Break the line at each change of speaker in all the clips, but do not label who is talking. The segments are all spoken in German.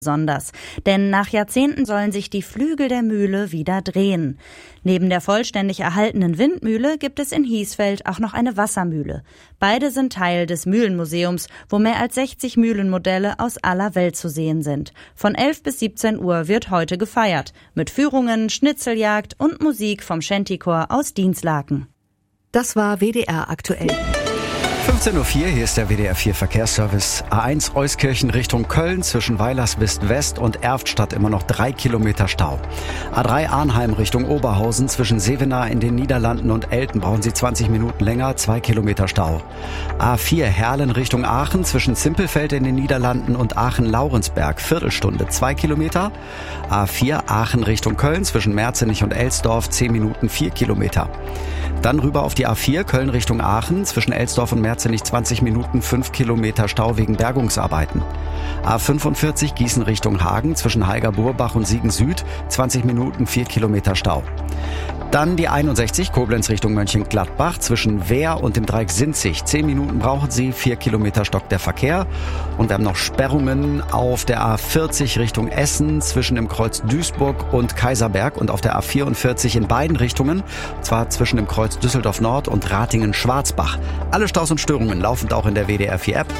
besonders, denn nach Jahrzehnten sollen sich die Flügel der Mühle wieder drehen. Neben der vollständig erhaltenen Windmühle gibt es in Hiesfeld auch noch eine Wassermühle. Beide sind Teil des Mühlenmuseums, wo mehr als 60 Mühlenmodelle aus aller Welt zu sehen sind. Von 11 bis 17 Uhr wird heute gefeiert, mit Führungen, Schnitzeljagd und Musik vom Shantychor aus Dinslaken.
Das war WDR aktuell.
15.04 Uhr, hier ist der WDR 4 Verkehrsservice. A1 Euskirchen Richtung Köln zwischen Weilerswist West und Erftstadt immer noch 3 Kilometer Stau. A3 Arnheim Richtung Oberhausen zwischen Sevenaar in den Niederlanden und Elten brauchen Sie 20 Minuten länger, 2 Kilometer Stau. A4 Herlen Richtung Aachen zwischen Zimpelfeld in den Niederlanden und Aachen-Laurensberg, Viertelstunde, 2 Kilometer. A4 Aachen Richtung Köln zwischen Merzenich und Elsdorf, 10 Minuten, 4 Kilometer. Dann rüber auf die A4 Köln Richtung Aachen zwischen Elsdorf und Merzenich 20 Minuten, 5 Kilometer Stau wegen Bergungsarbeiten. A45 Gießen Richtung Hagen zwischen Heiger-Burbach und Siegen Süd 20 Minuten, 4 Kilometer Stau. Dann die 61 Koblenz Richtung Mönchengladbach zwischen Wehr und dem Dreieck Sinzig. 10 Minuten brauchen Sie, 4 Kilometer stockt der Verkehr. Und wir haben noch Sperrungen auf der A40 Richtung Essen zwischen dem Kreuz Duisburg und Kaiserberg und auf der A44 in beiden Richtungen, und zwar zwischen dem Kreuz Düsseldorf Nord und Ratingen-Schwarzbach. Alle Staus und Störungen laufend auch in der WDR 4 App.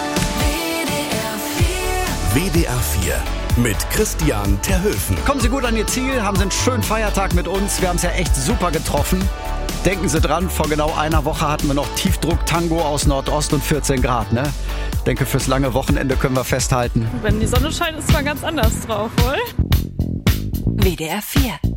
WDR 4 mit Christian Terhöfen.
Kommen Sie gut an Ihr Ziel, haben Sie einen schönen Feiertag mit uns. Wir haben es ja echt super getroffen. Denken Sie dran, vor genau einer Woche hatten wir noch Tiefdruck-Tango aus Nordost und 14 Grad. Ne? Ich denke, fürs lange Wochenende können wir festhalten.
Wenn die Sonne scheint, ist es mal ganz anders drauf, wohl?
WDR 4